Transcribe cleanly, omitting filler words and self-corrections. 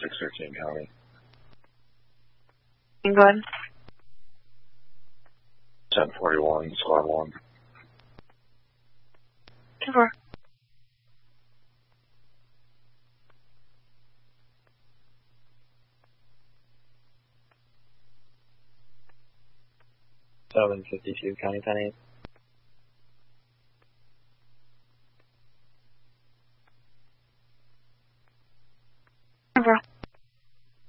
613 County. England. 1041, Squad 1. 2-4. Seven 52, County 10-8.